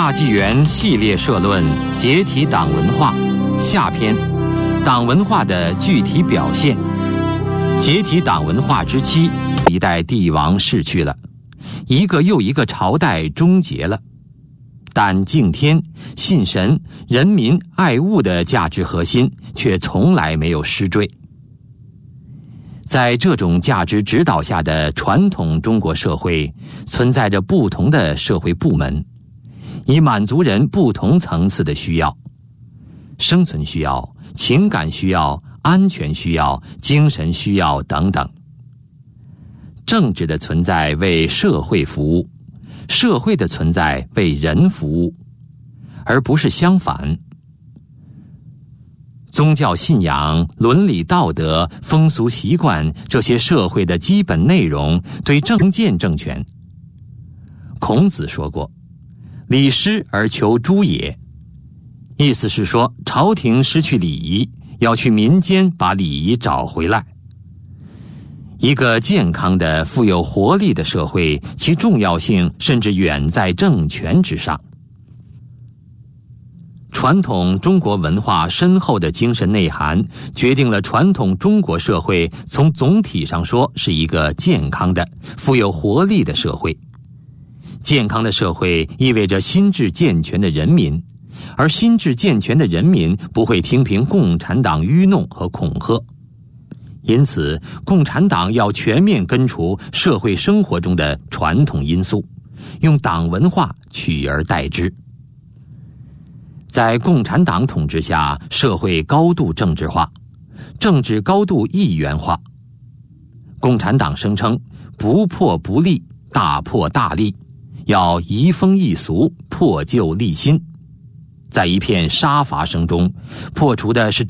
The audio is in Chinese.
大纪元系列社论解体党文化下篇，党文化的具体表现。解体党文化之期，一代帝王逝去了，一个又一个朝代终结了，但敬天、信神、人民、爱物的价值核心却从来没有失坠。在这种价值指导下的传统中国社会，存在着不同的社会部门，以满足人不同层次的需要：生存需要、情感需要、安全需要、精神需要等等。政治的存在为社会服务，社会的存在为人服务，而不是相反。宗教信仰、伦理道德、风俗习惯这些社会的基本内容对政见政权。孔子说过：“礼失而求诸也。”意思是说，朝廷失去礼仪，要去民间把礼仪找回来。一个健康的、富有活力的社会，其重要性甚至远在政权之上。传统中国文化深厚的精神内涵，决定了传统中国社会从总体上说是一个健康的、富有活力的社会。健康的社会意味着心智健全的人民，而心智健全的人民不会听凭共产党愚弄和恐吓。因此，共产党要全面根除社会生活中的传统因素，用党文化取而代之。在共产党统治下，社会高度政治化，政治高度一元化。共产党声称不破不立，大破大立，要移风易俗，破旧立新。在一片杀伐声中，破除的是